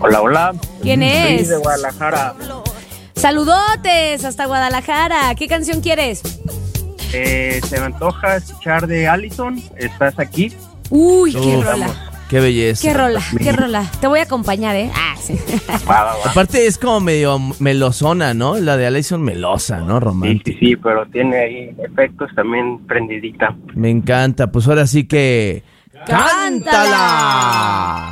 Hola, hola. ¿Quién Soy es? de Guadalajara. Saludotes hasta Guadalajara. ¿Qué canción quieres? Se me antoja escuchar de Allison. ¿Estás aquí? Uy, qué rola. Qué belleza. Qué rola. Te voy a acompañar, ¿eh? Ah, sí. Va. Aparte es como medio melosona, ¿no? La de Allison melosa, ¿no? Romántica. Sí, pero tiene ahí efectos también prendidita. Me encanta. Pues ahora sí que... ¡Cántala!